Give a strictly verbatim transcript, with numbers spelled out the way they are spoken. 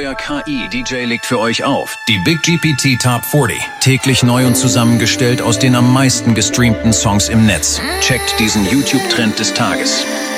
euer K I-D J legt für euch auf. Die Big G P T Top vierzig. Täglich neu und zusammengestellt aus den am meisten gestreamten Songs im Netz. Checkt diesen YouTube-Trend des Tages.